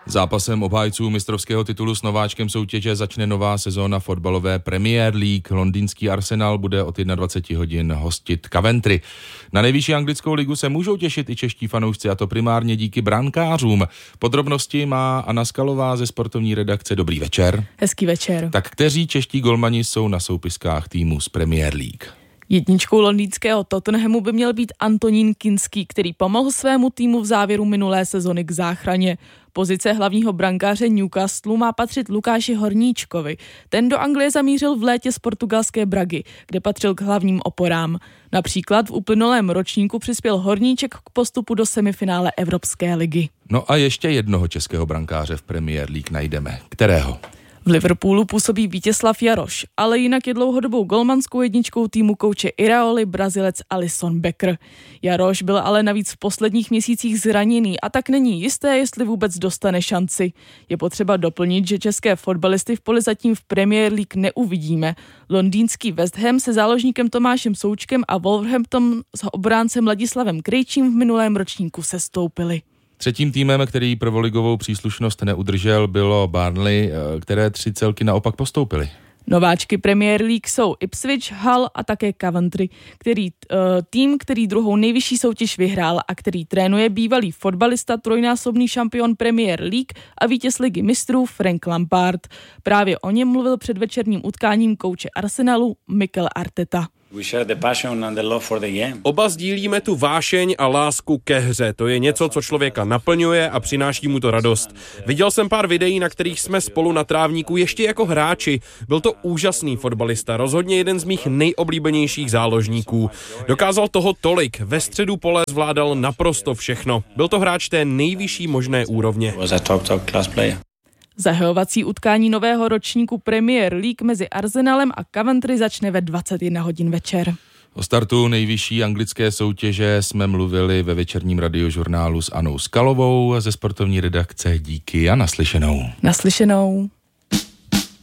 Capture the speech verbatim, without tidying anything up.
Zápasem obhájců mistrovského titulu s nováčkem soutěže začne nová sezóna fotbalové Premier League. Londýnský Arsenal bude od dvacet jedna hodin hostit Coventry. Na nejvyšší anglickou ligu se můžou těšit i čeští fanoušci, a to primárně díky brankářům. Podrobnosti má Anna Skalová ze sportovní redakce. Dobrý večer. Hezký večer. Tak kteří čeští golmani jsou na soupiskách týmu z Premier League? Jedničkou londýnského Tottenhamu by měl být Antonín Kinský, který pomohl svému týmu v závěru minulé sezony k záchraně. Pozice hlavního brankáře Newcastlu má patřit Lukáši Horníčkovi. Ten do Anglie zamířil v létě z portugalské Bragy, kde patřil k hlavním oporám. Například v uplynulém ročníku přispěl Horníček k postupu do semifinále Evropské ligy. No a ještě jednoho českého brankáře v Premier League najdeme. Kterého? V Liverpoolu působí Vítězslav Jaroš, ale jinak je dlouhodobou golmanskou jedničkou týmu kouče Iraoly Brazilec Alisson Becker. Jaroš byl ale navíc v posledních měsících zraněný a tak není jisté, jestli vůbec dostane šanci. Je potřeba doplnit, že české fotbalisty v poli zatím v Premier League neuvidíme. Londýnský West Ham se záložníkem Tomášem Součkem a Wolverhampton s obráncem Ladislavem Krejčím v minulém ročníku sestoupili. Třetím týmem, který prvoligovou příslušnost neudržel, bylo Burnley, které tři celky naopak postoupily. Nováčky Premier League jsou Ipswich, Hull a také Coventry, který, uh, tým, který druhou nejvyšší soutěž vyhrál a který trénuje bývalý fotbalista, trojnásobný šampion Premier League a vítěz ligy mistrů Frank Lampard. Právě o něm mluvil před večerním utkáním kouče Arsenalu Mikel Arteta. Oba sdílíme tu vášeň a lásku ke hře. To je něco, co člověka naplňuje a přináší mu to radost. Viděl jsem pár videí, na kterých jsme spolu na trávníku ještě jako hráči. Byl to úžasný fotbalista, rozhodně jeden z mých nejoblíbenějších záložníků. Dokázal toho tolik, ve středu pole zvládal naprosto všechno. Byl to hráč té nejvyšší možné úrovně. Zahajovací utkání nového ročníku Premier League mezi Arsenalem a Coventry začne ve dvacet jedna hodin večer. O startu nejvyšší anglické soutěže jsme mluvili ve večerním radiožurnálu s Annou Skalovou ze sportovní redakce. Díky a naslyšenou. Naslyšenou.